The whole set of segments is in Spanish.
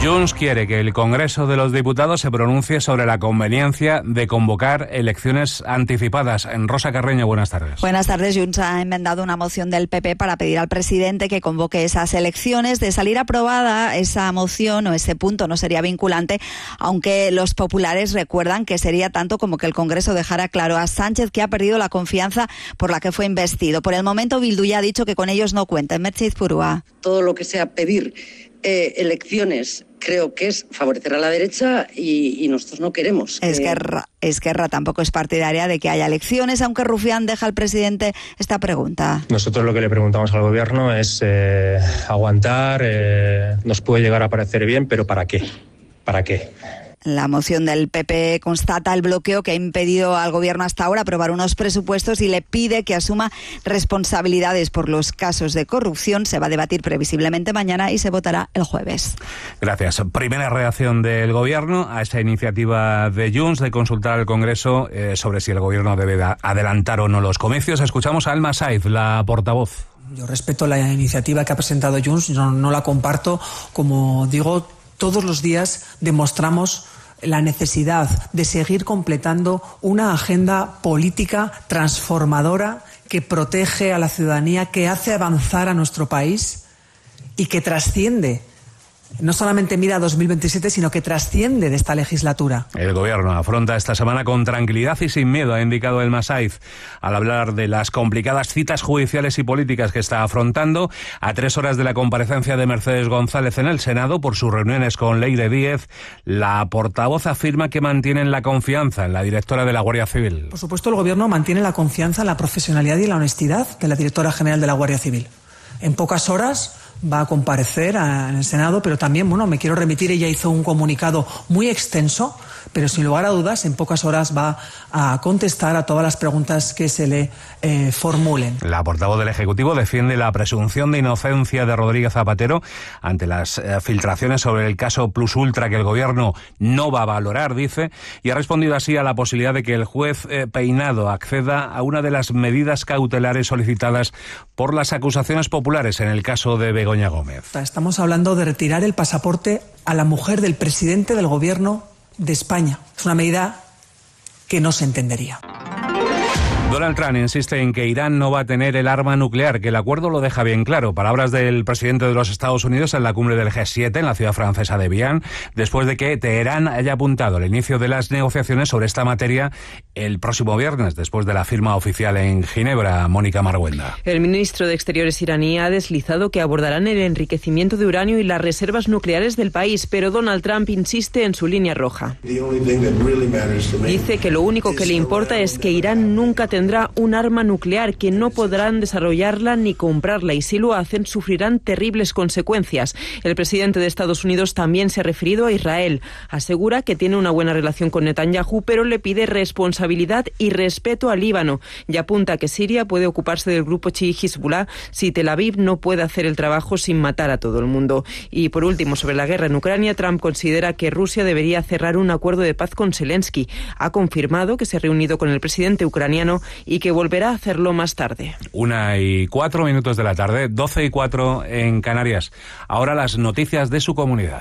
Junts quiere que el Congreso de los Diputados se pronuncie sobre la conveniencia de convocar elecciones anticipadas. En Rosa Carreño, buenas tardes. Buenas tardes. Junts ha enmendado una moción del PP para pedir al presidente que convoque esas elecciones. De salir aprobada esa moción o ese punto no sería vinculante, aunque los populares recuerdan que sería tanto como que el Congreso dejara claro a Sánchez que ha perdido la confianza por la que fue investido. Por el momento, Bildu ya ha dicho que con ellos no cuenta. Merche Izpurua. Todo lo que sea pedir elecciones creo que es favorecer a la derecha y nosotros no queremos. Esquerra tampoco es partidaria de que haya elecciones, aunque Rufián deja al presidente esta pregunta. Nosotros lo que le preguntamos al gobierno es aguantar, nos puede llegar a parecer bien, pero ¿para qué? ¿Para qué? La moción del PP constata el bloqueo que ha impedido al gobierno hasta ahora aprobar unos presupuestos y le pide que asuma responsabilidades por los casos de corrupción. Se va a debatir previsiblemente mañana y se votará el jueves. Gracias. Primera reacción del gobierno a esa iniciativa de Junts de consultar al Congreso sobre si el gobierno debe adelantar o no los comicios. Escuchamos a Alma Saiz, la portavoz. Yo respeto la iniciativa que ha presentado Junts, no la comparto. Como digo, todos los días demostramos la necesidad de seguir completando una agenda política transformadora que protege a la ciudadanía, que hace avanzar a nuestro país y que trasciende. No solamente mira a 2027, sino que trasciende de esta legislatura. El gobierno afronta esta semana con tranquilidad y sin miedo, ha indicado Elma Saiz, al hablar de las complicadas citas judiciales y políticas que está afrontando. A 3 horas de la comparecencia de Mercedes González en el Senado por sus reuniones con Leire Díez, la portavoz afirma que mantienen la confianza en la directora de la Guardia Civil. Por supuesto, el gobierno mantiene la confianza en la profesionalidad y en la honestidad de la directora general de la Guardia Civil. En pocas horas va a comparecer en el Senado, pero también, me quiero remitir, ella hizo un comunicado muy extenso, pero sin lugar a dudas, en pocas horas va a contestar a todas las preguntas que se le formulen. La portavoz del Ejecutivo defiende la presunción de inocencia de Rodríguez Zapatero ante las filtraciones sobre el caso Plus Ultra que el Gobierno no va a valorar, dice, y ha respondido así a la posibilidad de que el juez Peinado acceda a una de las medidas cautelares solicitadas por las acusaciones populares en el caso de Begoña Gómez. Estamos hablando de retirar el pasaporte a la mujer del presidente del Gobierno de España. Es una medida que no se entendería. Donald Trump insiste en que Irán no va a tener el arma nuclear, que el acuerdo lo deja bien claro. Palabras del presidente de los Estados Unidos en la cumbre del G7 en la ciudad francesa de Evian, después de que Teherán haya apuntado el inicio de las negociaciones sobre esta materia el próximo viernes, después de la firma oficial en Ginebra. Mónica Marguenda. El ministro de Exteriores iraní ha deslizado que abordarán el enriquecimiento de uranio y las reservas nucleares del país, pero Donald Trump insiste en su línea roja. Dice que lo único que le importa es que Irán nunca tendrá un arma nuclear, que no podrán desarrollarla ni comprarla, y si lo hacen sufrirán terribles consecuencias. El presidente de Estados Unidos también se ha referido a Israel. Asegura que tiene una buena relación con Netanyahu, pero le pide responsabilidad y respeto al Líbano, y apunta que Siria puede ocuparse del grupo chií Hezbollah si Tel Aviv no puede hacer el trabajo sin matar a todo el mundo. Y por último, sobre la guerra en Ucrania, Trump considera que Rusia debería cerrar un acuerdo de paz con Zelensky. Ha confirmado que se ha reunido con el presidente ucraniano y que volverá a hacerlo más tarde. 1:04 de la tarde, 12:04 en Canarias. Ahora las noticias de su comunidad.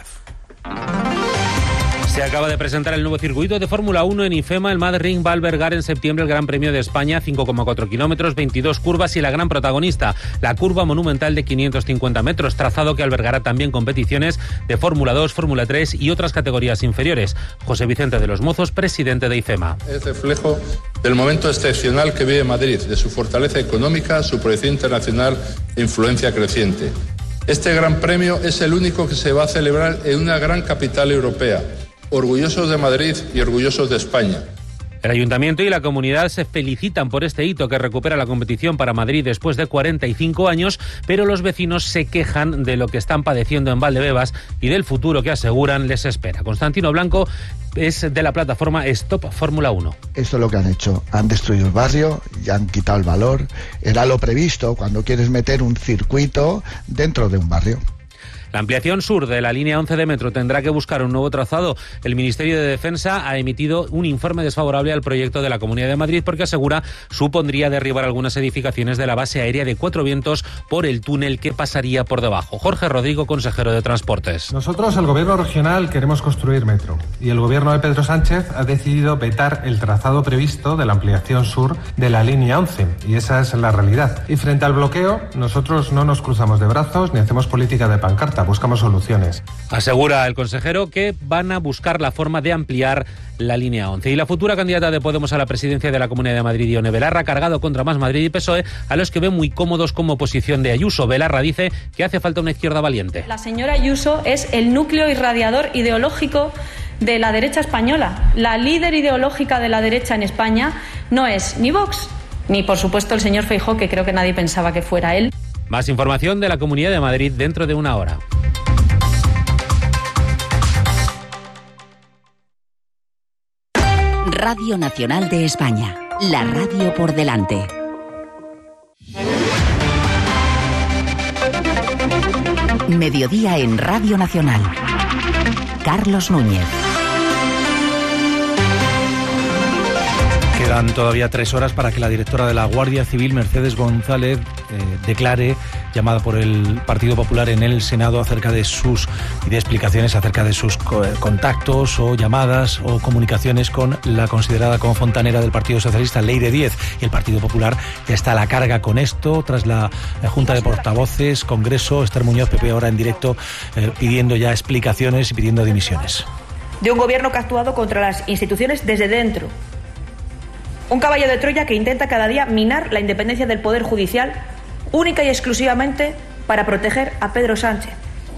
Se acaba de presentar el nuevo circuito de Fórmula 1 en IFEMA. El Madrid va a albergar en septiembre el Gran Premio de España, 5,4 kilómetros, 22 curvas y la gran protagonista, la curva monumental de 550 metros, trazado que albergará también competiciones de Fórmula 2, Fórmula 3 y otras categorías inferiores. José Vicente de los Mozos, presidente de IFEMA. Es reflejo del momento excepcional que vive Madrid, de su fortaleza económica, su proyección internacional e influencia creciente. Este Gran Premio es el único que se va a celebrar en una gran capital europea. Orgullosos de Madrid y orgullosos de España. El Ayuntamiento y la comunidad se felicitan por este hito que recupera la competición para Madrid después de 45 años, pero los vecinos se quejan de lo que están padeciendo en Valdebebas y del futuro que aseguran les espera. Constantino Blanco es de la plataforma Stop Fórmula 1. Esto es lo que han hecho. Han destruido el barrio, ya han quitado el valor. Era lo previsto cuando quieres meter un circuito dentro de un barrio. La ampliación sur de la línea 11 de metro tendrá que buscar un nuevo trazado. El Ministerio de Defensa ha emitido un informe desfavorable al proyecto de la Comunidad de Madrid porque asegura supondría derribar algunas edificaciones de la base aérea de Cuatro Vientos por el túnel que pasaría por debajo. Jorge Rodrigo, consejero de Transportes. Nosotros, el Gobierno regional, queremos construir metro y el Gobierno de Pedro Sánchez ha decidido vetar el trazado previsto de la ampliación sur de la línea 11 y esa es la realidad. Y frente al bloqueo, nosotros no nos cruzamos de brazos ni hacemos política de pancarta, buscamos soluciones. Asegura el consejero que van a buscar la forma de ampliar la línea 11. Y la futura candidata de Podemos a la presidencia de la Comunidad de Madrid, Ione Belarra, ha cargado contra Más Madrid y PSOE, a los que ven muy cómodos como oposición de Ayuso. Belarra dice que hace falta una izquierda valiente. La señora Ayuso es el núcleo irradiador ideológico de la derecha española. La líder ideológica de la derecha en España no es ni Vox, ni por supuesto el señor Feijóo, que creo que nadie pensaba que fuera él. Más información de la Comunidad de Madrid dentro de una hora. Radio Nacional de España, la radio por delante. Mediodía en Radio Nacional. Carlos Núñez. Quedan todavía 3 horas para que la directora de la Guardia Civil, Mercedes González, declare, llamada por el Partido Popular en el Senado, acerca de y de explicaciones acerca de sus contactos o llamadas o comunicaciones con la considerada como fontanera del Partido Socialista, Leire Díez. Y el Partido Popular ya está a la carga con esto, tras la Junta de Portavoces, Congreso. Esther Muñoz, PP, ahora en directo, pidiendo ya explicaciones y pidiendo dimisiones. De un gobierno que ha actuado contra las instituciones desde dentro. Un caballo de Troya que intenta cada día minar la independencia del Poder Judicial única y exclusivamente para proteger a Pedro Sánchez.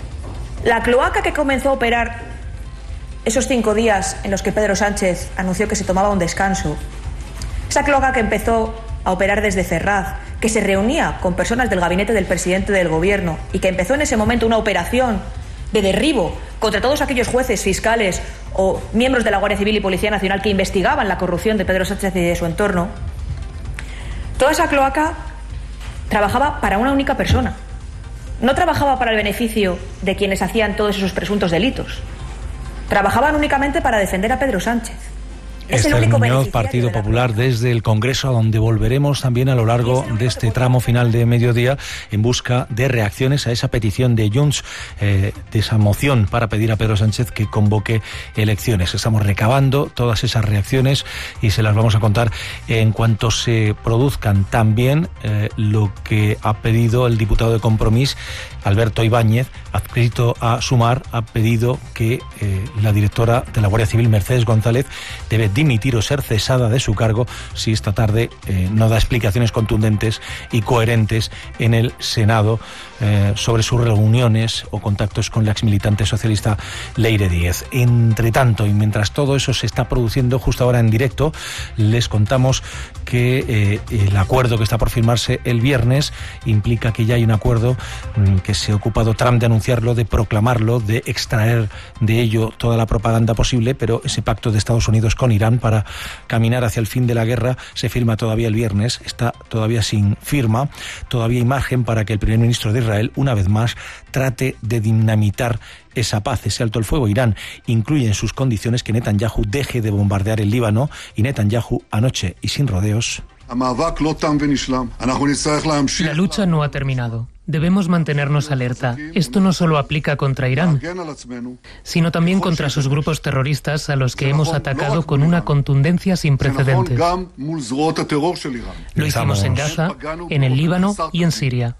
La cloaca que comenzó a operar esos 5 días en los que Pedro Sánchez anunció que se tomaba un descanso, esa cloaca que empezó a operar desde Ferraz, que se reunía con personas del gabinete del presidente del gobierno y que empezó en ese momento una operación de derribo contra todos aquellos jueces, fiscales o miembros de la Guardia Civil y Policía Nacional que investigaban la corrupción de Pedro Sánchez y de su entorno. Toda esa cloaca trabajaba para una única persona. No trabajaba para el beneficio de quienes hacían todos esos presuntos delitos. Trabajaban únicamente para defender a Pedro Sánchez. Es el único Muñoz, Partido Popular, desde el Congreso, a donde volveremos también a lo largo de este tramo final de mediodía, en busca de reacciones a esa petición de Junts, de esa moción para pedir a Pedro Sánchez que convoque elecciones. Estamos recabando todas esas reacciones y se las vamos a contar en cuanto se produzcan. También lo que ha pedido el diputado de Compromís, Alberto Ibáñez, adscrito a Sumar, ha pedido que la directora de la Guardia Civil, Mercedes González, debe dimitir o ser cesada de su cargo si esta tarde no da explicaciones contundentes y coherentes en el Senado sobre sus reuniones o contactos con la exmilitante socialista Leire Díez. Entre tanto, y mientras todo eso se está produciendo justo ahora en directo, les contamos que el acuerdo que está por firmarse el viernes implica que ya hay un acuerdo que se ha ocupado Trump de anunciarlo, de proclamarlo, de extraer de ello toda la propaganda posible, pero ese pacto de Estados Unidos con Irán para caminar hacia el fin de la guerra se firma todavía el viernes, está todavía sin firma, todavía hay margen para que el primer ministro de Israel, una vez más, trate de dinamitar esa paz, ese alto el fuego. Irán incluye en sus condiciones que Netanyahu deje de bombardear el Líbano, y Netanyahu, anoche y sin rodeos: la lucha no ha terminado. Debemos mantenernos alerta. Esto no solo aplica contra Irán, sino también contra sus grupos terroristas a los que hemos atacado con una contundencia sin precedentes. Lo hicimos en Gaza, en el Líbano y en Siria.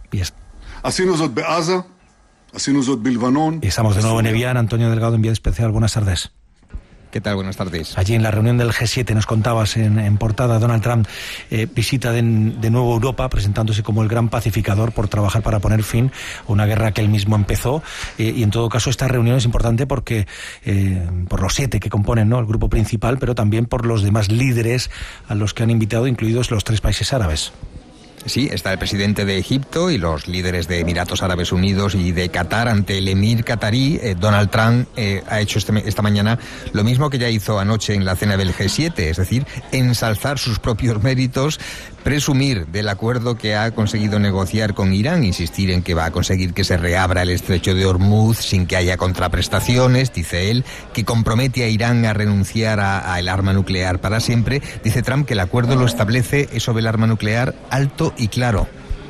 Estamos de nuevo en Evian. Antonio Delgado, enviado especial. Buenas tardes. ¿Qué tal? Buenas tardes. Allí en la reunión del G7 nos contabas en portada, Donald Trump visita de nuevo Europa, presentándose como el gran pacificador por trabajar para poner fin a una guerra que él mismo empezó. Y en todo caso esta reunión es importante porque por los 7 que componen, ¿no?, el grupo principal, pero también por los demás líderes a los que han invitado, incluidos los 3 países árabes. Sí, está el presidente de Egipto y los líderes de Emiratos Árabes Unidos y de Qatar ante el emir qatarí. Donald Trump ha hecho esta mañana lo mismo que ya hizo anoche en la cena del G7, es decir, ensalzar sus propios méritos, presumir del acuerdo que ha conseguido negociar con Irán, insistir en que va a conseguir que se reabra el estrecho de Hormuz sin que haya contraprestaciones, dice él, que compromete a Irán a renunciar a el arma nuclear para siempre. Dice Trump que el acuerdo lo establece sobre el arma nuclear alto y claro.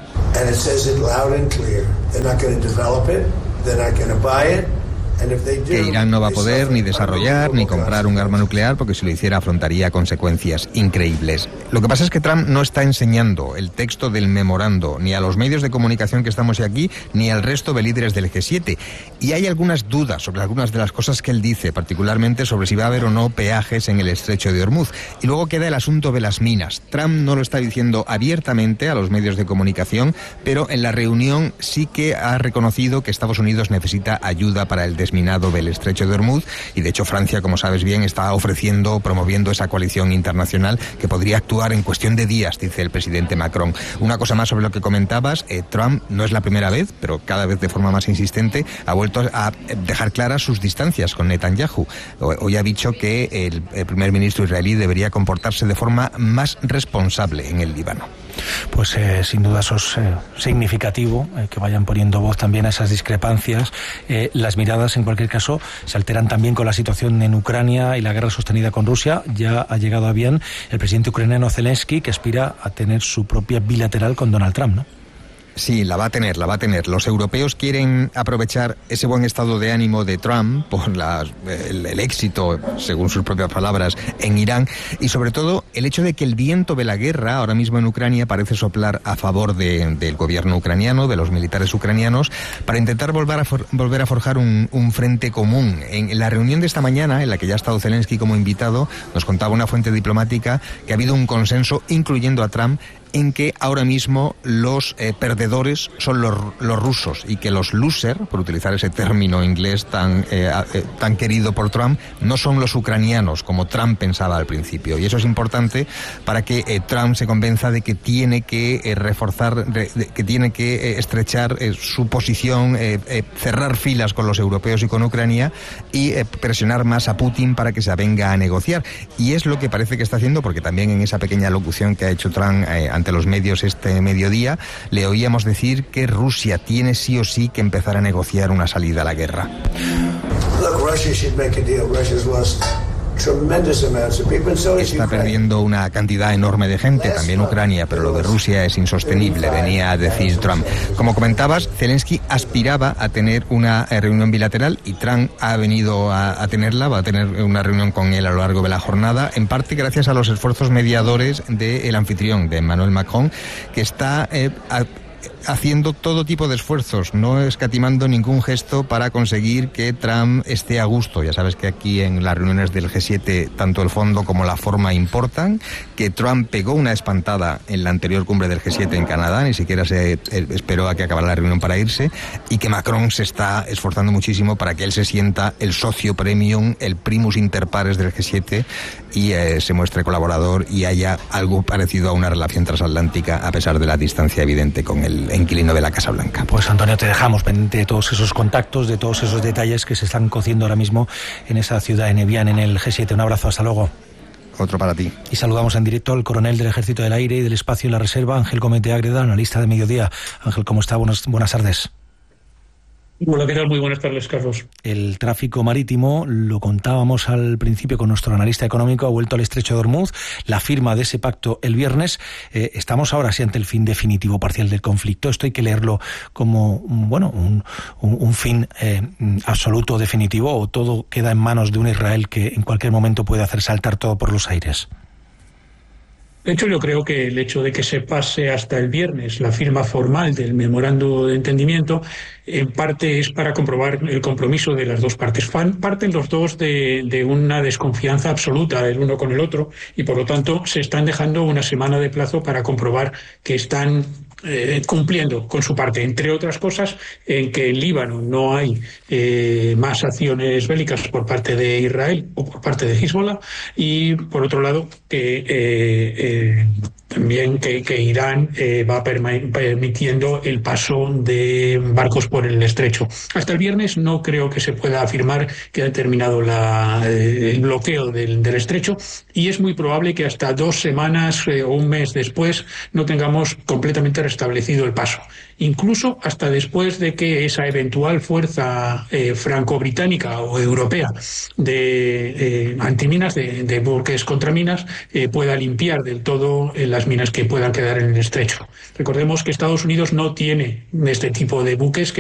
Que Irán no va a poder ni desarrollar ni comprar un arma nuclear porque si lo hiciera afrontaría consecuencias increíbles. Lo que pasa es que Trump no está enseñando el texto del memorando ni a los medios de comunicación que estamos aquí ni al resto de líderes del G7. Y hay algunas dudas sobre algunas de las cosas que él dice, particularmente sobre si va a haber o no peajes en el estrecho de Hormuz. Y luego queda el asunto de las minas. Trump no lo está diciendo abiertamente a los medios de comunicación, pero en la reunión sí que ha reconocido que Estados Unidos necesita ayuda para el desminado del estrecho de Hormuz y de hecho Francia, como sabes bien, está promoviendo esa coalición internacional que podría actuar en cuestión de días, dice el presidente Macron. Una cosa más sobre lo que comentabas, Trump no es la primera vez, pero cada vez de forma más insistente, ha vuelto a dejar claras sus distancias con Netanyahu. Hoy ha dicho que el primer ministro israelí debería comportarse de forma más responsable en el Líbano. Pues sin duda eso es significativo, que vayan poniendo voz también a esas discrepancias. Las miradas, en cualquier caso, se alteran también con la situación en Ucrania y la guerra sostenida con Rusia. Ya ha llegado a bien el presidente ucraniano Zelensky, que aspira a tener su propia bilateral con Donald Trump, ¿no? Sí, la va a tener. Los europeos quieren aprovechar ese buen estado de ánimo de Trump por el éxito, según sus propias palabras, en Irán y sobre todo el hecho de que el viento de la guerra ahora mismo en Ucrania parece soplar a favor del gobierno ucraniano, de los militares ucranianos, para intentar volver a forjar un frente común. En la reunión de esta mañana, en la que ya ha estado Zelensky como invitado, nos contaba una fuente diplomática que ha habido un consenso, incluyendo a Trump, en que ahora mismo los perdedores son los rusos y que los losers, por utilizar ese término inglés tan querido por Trump, no son los ucranianos como Trump pensaba al principio. Y eso es importante para que Trump se convenza de que tiene que reforzar, que tiene que estrechar su posición, cerrar filas con los europeos y con Ucrania y presionar más a Putin para que se avenga a negociar. Y es lo que parece que está haciendo, porque también en esa pequeña locución que ha hecho Trump ante los medios este mediodía, le oíamos decir que Rusia tiene sí o sí que empezar a negociar una salida a la guerra. Está perdiendo una cantidad enorme de gente, también Ucrania, pero lo de Rusia es insostenible, venía a decir Trump. Como comentabas, Zelensky aspiraba a tener una reunión bilateral y Trump ha venido a tenerla, va a tener una reunión con él a lo largo de la jornada, en parte gracias a los esfuerzos mediadores del anfitrión, de Emmanuel Macron, que está haciendo todo tipo de esfuerzos, no escatimando ningún gesto para conseguir que Trump esté a gusto. Ya sabes que aquí en las reuniones del G7 tanto el fondo como la forma importan, que Trump pegó una espantada en la anterior cumbre del G7 en Canadá, ni siquiera se esperó a que acabara la reunión para irse, y que Macron se está esforzando muchísimo para que él se sienta el socio premium, el primus inter pares del G7 y se muestre colaborador y haya algo parecido a una relación transatlántica a pesar de la distancia evidente con el inquilino de la Casa Blanca. Pues Antonio, te dejamos pendiente de todos esos contactos, de todos esos detalles que se están cociendo ahora mismo en esa ciudad de Evian, en el G7. Un abrazo, hasta luego. Otro para ti. Y saludamos en directo al coronel del Ejército del Aire y del Espacio y la Reserva, Ángel Gómez de Ágreda, analista de Mediodía. Ángel, ¿cómo está? Buenas tardes. Hola, ¿qué tal? Muy buenas tardes, Carlos. El tráfico marítimo, lo contábamos al principio con nuestro analista económico, ha vuelto al estrecho de Hormuz, la firma de ese pacto el viernes. Estamos ahora sí ante el fin definitivo parcial del conflicto. Esto hay que leerlo como un fin absoluto, definitivo, o todo queda en manos de un Israel que en cualquier momento puede hacer saltar todo por los aires. De hecho, yo creo que el hecho de que se pase hasta el viernes la firma formal del memorando de entendimiento, en parte es para comprobar el compromiso de las dos partes. Parten los dos de una desconfianza absoluta el uno con el otro y, por lo tanto, se están dejando una semana de plazo para comprobar que están cumpliendo con su parte, entre otras cosas, en que en Líbano no hay más acciones bélicas por parte de Israel o por parte de Hezbollah, y por otro lado que también que Irán va permitiendo el paso de barcos por el estrecho. Hasta el viernes no creo que se pueda afirmar que ha terminado el bloqueo del estrecho, y es muy probable que hasta 2 semanas o un mes después no tengamos completamente restablecido el paso. Incluso hasta después de que esa eventual fuerza franco-británica o europea de antiminas, de buques contra minas, pueda limpiar del todo las minas que puedan quedar en el estrecho. Recordemos que Estados Unidos no tiene este tipo de buques que